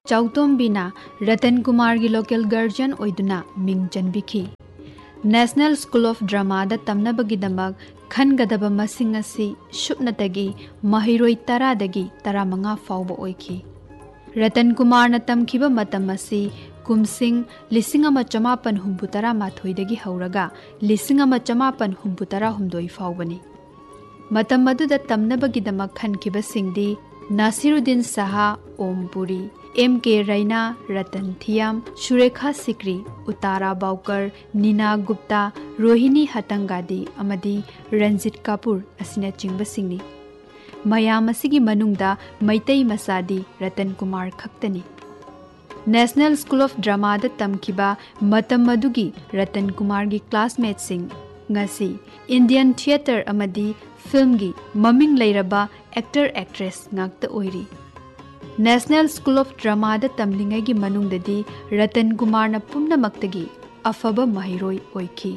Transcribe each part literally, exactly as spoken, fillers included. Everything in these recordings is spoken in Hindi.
चौतोंबिना रतन कुमार की local guardian ओइदुना Ming चनबिखि। National school of drama दा तमनबगिदमक खनगदब मसिंग असि सुपनतगी महिरोई तरादगी तरामंगा फाउबा ओइखि। रतन कुमार न तमखिबा मतम असि कुमसिंग लिसिंग अमा चमापन हुम्बु तरा माथोइदगी हौरगा लिसिंग अमा चमापन हुम्बु तरा हुम्दोई फाउबनी। मतम मदुदा तमनबगिदमक खनखिबसिंगदी नासिरुद्दीन साहा ओमपुरी, एम के रैना, रतन थियाम, सुरेखा सिकरी, उतारा बाउकर, नीना गुप्ता, रोहिणी हतंगादी अमदी रंजित कपूर असिना चिंबसिंगनी। मयाम असिगी मनुंगदा Meitei मसादी Ratan Kumar खक्तनी। National school of drama दा तमखिबा मतम मदुगी रतन कुमार की क्लासमेट सिंग ngasi इंडियन थिएटर अमदी फिल्म की ममिंग लैरबा actor actress ngakta oiri। National school of drama दा तमलिंगै की मनुंगददी रतन कुमार न पुमनमक्तगी अफबा महिरोई ओइखि।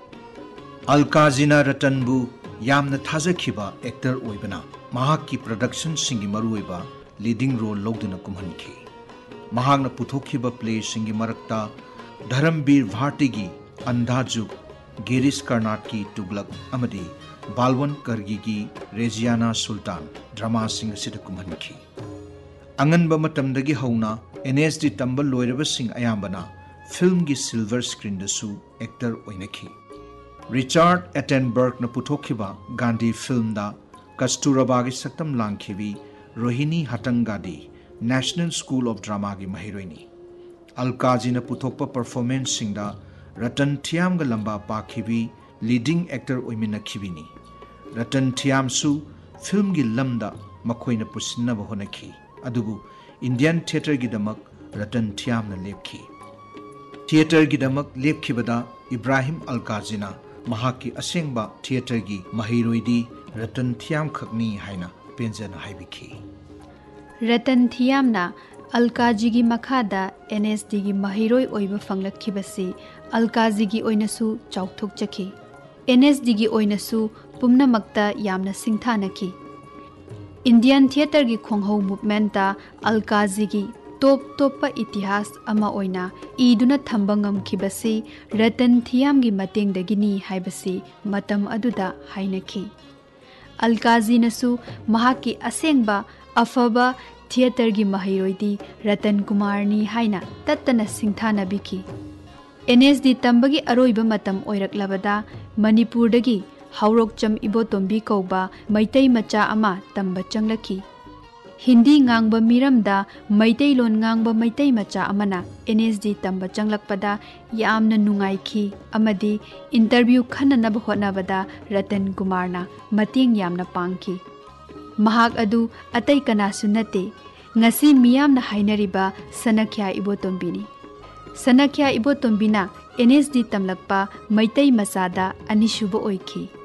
अलकाजीना रतनबु यामना थाजखिबा एक्टर ओइबना महाकी प्रोडक्शन सिंगी मरुइबा लीडिंग रोल लौदुना कुमहनखि। महागना पुथोखिबा प्ले सिंगी मरक्ता धर्मवीर भारती की अंधाजुग, गिरीश कर्नाड की तुगलक अमदी बालवन करगी की रेजियाना सुल्तान ड्रामा सिंग सिद कुमहनखि। अंगनबा मतमदगी हौना एनएसडी तंबल लोइरबा सिंग अयाम्बना फिल्म की सिल्वर स्क्रीन दसु एक्टर ओइनखि। रिचार्ड एटनबर्ग न पुथोखिबा गांधी फिल्म दा कस्तूरबा की सक्तम लांखिबी Rohini हतंगादी national school of drama की महिरोइनी। अलकाजी न पुथोकपा परफॉर्मेंस सिंगदा रतन थियाम ग लंबा पाखिबी लीडिंग एक्टर ओइमिनखिबिनी। रतन थियामसु फिल्म की लमदा मखोइना पुसिन्नबा होनखि, अदुबु इंडियन थिएटर की दमक रतन थियाम न लेपखि। थिएटर की दमक लेपखिबदा इब्राहिम अलकाजीना महाकी असेंगबा थिएटर की महिरोइदी रतन थियाम खकनी हाइना पेंजन हाइबिखि। रतन थियामना अलकाजी की मखादा एनएसडी की महिरोई ओइबा फंगलखिबसी अलकाजी की ओइनसु चौथोकचखि। एनएसडी की ओइनसु पुमनमक्ता यामना सिंथानखि। इंडियन थिएटर की खोंगहौ मूवमेंटा अलकाजी की टॉप टॉप इतिहास अमा ओइना इदुना थंबा ngamखिबसी रतन थियाम की मतेंगदगिनी हाइबसी मतम अदुदा हाइनखि। अलकाजीनसु महाकी असेंगबा अफबा थिएटर की महिरोइदी रतन कुमारनी हाइना तत्तना सिंथानबिखि। एनएसडी तंबगी अरोइबा मतम ओइरक्लबदा मणिपुरदगी हौरोकचम इबोतोंबी कौबा मैतई मचा अमा तंबा चंगलखि। Hindi ngang मिरमदा Meitei loan ngang Meitei मचा अमना एनएसडी तंबा चंगलकपदा यामना नुंगाइखि अमदी इंटरव्यू खननब होनबदा रतन कुमारना मतेंग यामना पांगखि। महाक अदु अतई Kanasu नते ngasi miyamna hainariba sanakhya ibotombini। सनख्या इबोतोंबिना NSD तमलकपा Meitei मचादा अनिसुब ओइखि।